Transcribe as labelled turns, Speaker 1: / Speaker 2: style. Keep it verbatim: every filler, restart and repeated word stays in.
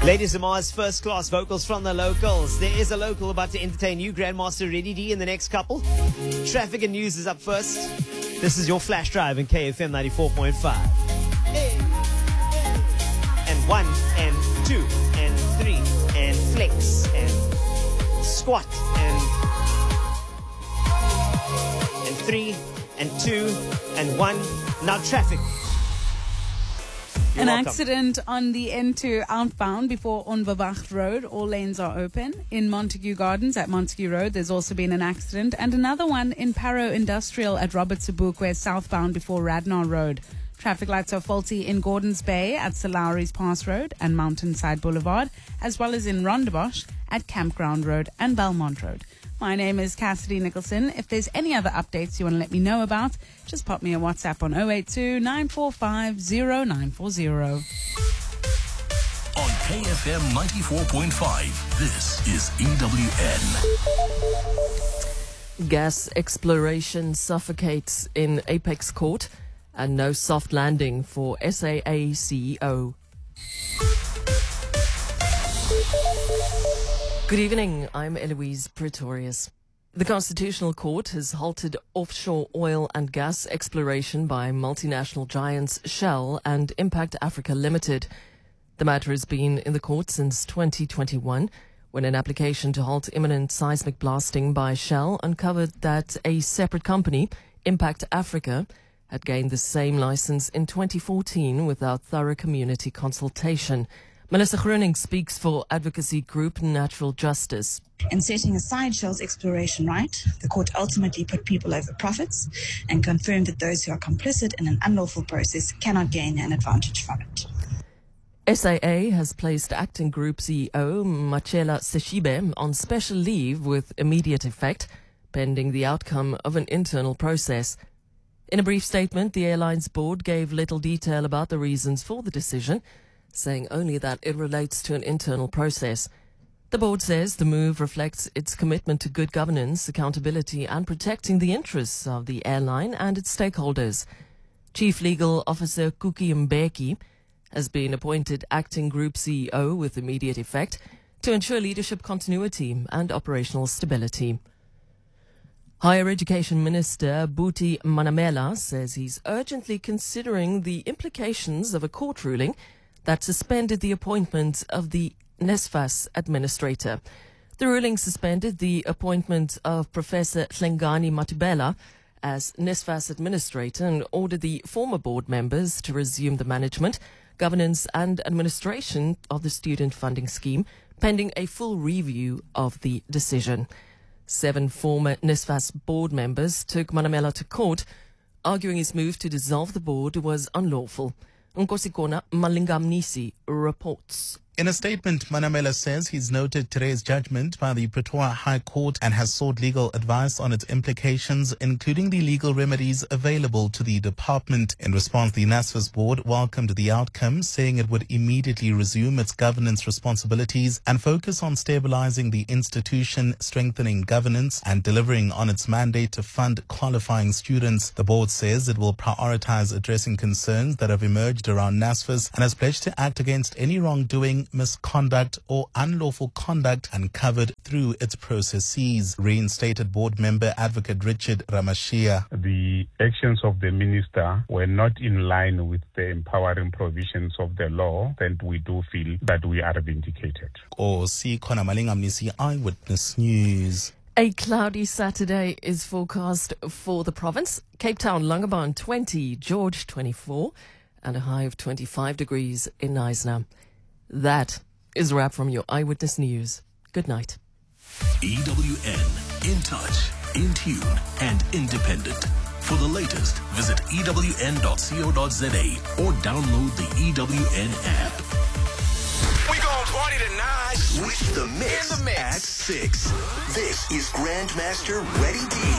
Speaker 1: Ladies and Mars, first class vocals from the locals. There is a local about to entertain you, Grandmaster Reddy D, in the next couple. Traffic and news is up first. This is your flash drive in K F M ninety-four point five. Hey. And one, and two, and three, and flex, and squat, and, and three, and two, and one. Now traffic.
Speaker 2: You're
Speaker 1: An
Speaker 2: welcome.
Speaker 1: accident
Speaker 2: on the N two outbound before Onverwacht Road. All lanes are open. In Montague Gardens at Montague Road, there's also been an accident. And another one in Paro Industrial at Robert Sobukwe southbound before Radnor Road. Traffic lights are faulty in Gordons Bay at Salaris Pass Road and Mountainside Boulevard, as well as in Rondebosch at Campground Road and Belmont Road. My name is Cassidy Nicholson. If there's any other updates you want to let me know about, just pop me a WhatsApp on zero eight two, nine four five, zero nine four zero.
Speaker 3: On K F M ninety-four point five, this is E W N.
Speaker 4: Gas exploration suffocates in Apex Court and no soft landing for S A A C E O. Good evening, I'm Eloise Pretorius. The Constitutional Court has halted offshore oil and gas exploration by multinational giants Shell and Impact Africa Limited. The matter has been in the court since twenty twenty-one, when an application to halt imminent seismic blasting by Shell uncovered that a separate company, Impact Africa, had gained the same license in twenty fourteen without thorough community consultation. Melissa Groening speaks for advocacy group Natural Justice.
Speaker 5: In setting aside Shell's exploration right, the court ultimately put people over profits and confirmed that those who are complicit in an unlawful process cannot gain an advantage from it.
Speaker 4: S A A has placed acting group C E O Machela Seshibe on special leave with immediate effect, pending the outcome of an internal process. In a brief statement, the airline's board gave little detail about the reasons for the decision, saying only that it relates to an internal process. The board says the move reflects its commitment to good governance, accountability and protecting the interests of the airline and its stakeholders. Chief Legal Officer Kuki Mbeki has been appointed acting group C E O with immediate effect to ensure leadership continuity and operational stability. Higher Education Minister Buti Manamela says he's urgently considering the implications of a court ruling that suspended the appointment of the NSFAS administrator. The ruling suspended the appointment of Professor Hlengani Matubela as NSFAS administrator and ordered the former board members to resume the management, governance and administration of the student funding scheme, pending a full review of the decision. Seven former NSFAS board members took Manamela to court, arguing his move to dissolve the board was unlawful. Nkosikona Malingamnisi reports.
Speaker 6: In a statement, Manamela says he's noted today's judgment by the Pretoria High Court and has sought legal advice on its implications, including the legal remedies available to the department. In response, the NSFAS board welcomed the outcome, saying it would immediately resume its governance responsibilities and focus on stabilizing the institution, strengthening governance and delivering on its mandate to fund qualifying students. The board says it will prioritize addressing concerns that have emerged around NSFAS and has pledged to act against any wrongdoing, misconduct or unlawful conduct uncovered through its processes. Reinstated board member Advocate Richard Ramashia.
Speaker 7: The actions of the minister were not in line with the empowering provisions of the law, and we do feel that we are vindicated.
Speaker 6: Or see Kona Malingamnisi, Eyewitness News.
Speaker 4: A cloudy Saturday is forecast for the province. Cape Town, Langebaan twenty, George twenty-four, and a high of twenty-five degrees in Knysna. That is a wrap from your Eyewitness News. Good night.
Speaker 3: E W N, in touch, in tune, and independent. For the latest, visit E W N dot co dot za or download the E W N app.
Speaker 8: We gon' party tonight.
Speaker 3: Switch the mix,
Speaker 8: In the mix.
Speaker 3: at six. This is Grandmaster Reddy D.